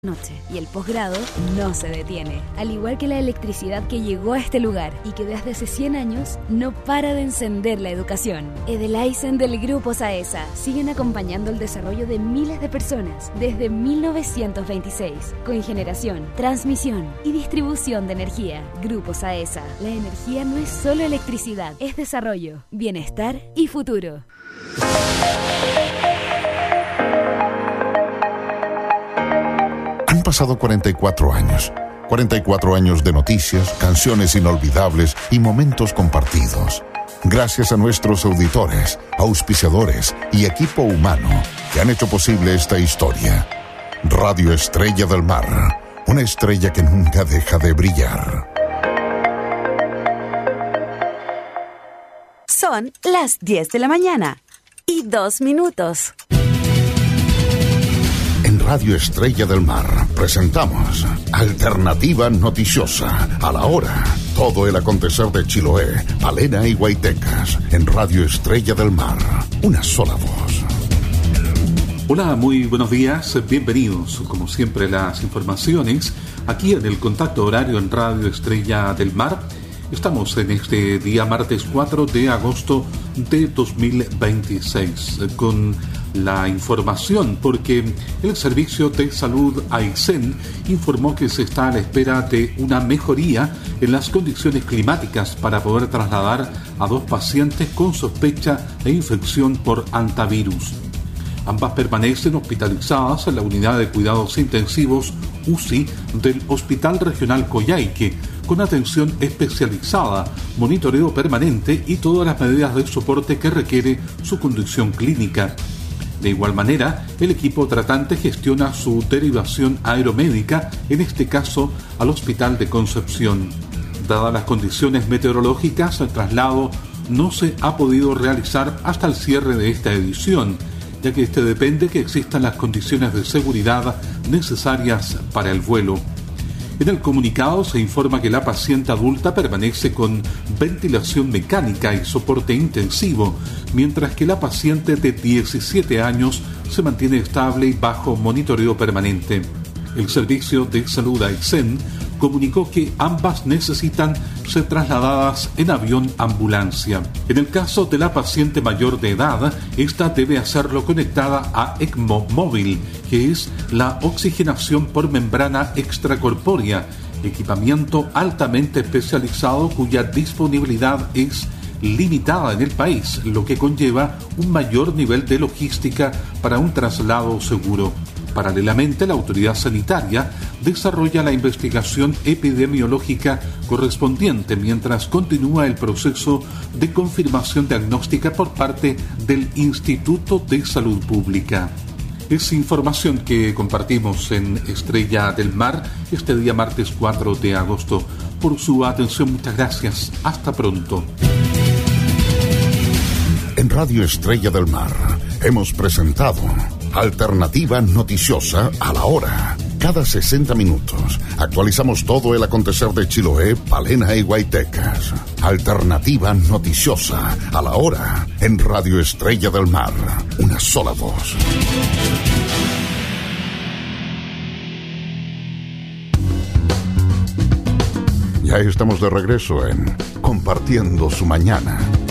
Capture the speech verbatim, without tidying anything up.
Noche. Y el posgrado no se detiene, al igual que la electricidad que llegó a este lugar y que desde hace cien años no para de encender la educación. Edelaisen del Grupo Saesa siguen acompañando el desarrollo de miles de personas desde mil novecientos veintiséis, con generación, transmisión y distribución de energía. Grupo Saesa, la energía no es solo electricidad, es desarrollo, bienestar y futuro. Han pasado cuarenta y cuatro años. cuarenta y cuatro años de noticias, canciones inolvidables y momentos compartidos. Gracias a nuestros auditores, auspiciadores y equipo humano que han hecho posible esta historia. Radio Estrella del Mar, una estrella que nunca deja de brillar. Son las diez de la mañana y dos minutos. En Radio Estrella del Mar presentamos Alternativa Noticiosa. A la hora, todo el acontecer de Chiloé, Palena y Guaitecas. En Radio Estrella del Mar, una sola voz. Hola, muy buenos días, bienvenidos, como siempre, las informaciones aquí en el contacto horario en Radio Estrella del Mar. Estamos en este día martes cuatro de agosto de dos mil veintiséis con la información porque el Servicio de Salud Aysén informó que se está a la espera de una mejoría en las condiciones climáticas para poder trasladar a dos pacientes con sospecha de infección por hantavirus. Ambas permanecen hospitalizadas en la unidad de cuidados intensivos U C I del Hospital Regional Coyhaique, con atención especializada, monitoreo permanente y todas las medidas de soporte que requiere su condición clínica. De igual manera, el equipo tratante gestiona su derivación aeromédica, en este caso al Hospital de Concepción. Dadas las condiciones meteorológicas, el traslado no se ha podido realizar hasta el cierre de esta edición, ya que este depende que existan las condiciones de seguridad necesarias para el vuelo. En el comunicado se informa que la paciente adulta permanece con ventilación mecánica y soporte intensivo, mientras que la paciente de diecisiete años se mantiene estable y bajo monitoreo permanente. El Servicio de Salud Aysén comunicó que ambas necesitan ser trasladadas en avión ambulancia. En el caso de la paciente mayor de edad, esta debe hacerlo conectada a ECMO móvil, que es la oxigenación por membrana extracorpórea, equipamiento altamente especializado cuya disponibilidad es limitada en el país, lo que conlleva un mayor nivel de logística para un traslado seguro. Paralelamente, la autoridad sanitaria desarrolla la investigación epidemiológica correspondiente mientras continúa el proceso de confirmación diagnóstica por parte del Instituto de Salud Pública. Es información que compartimos en Estrella del Mar este día martes cuatro de agosto. Por su atención, muchas gracias. Hasta pronto. En Radio Estrella del Mar hemos presentado Alternativa Noticiosa a la hora. Cada sesenta minutos actualizamos todo el acontecer de Chiloé, Palena y Guaitecas. Alternativa Noticiosa a la hora en Radio Estrella del Mar. Una sola voz. Ya estamos de regreso en Compartiendo su Mañana.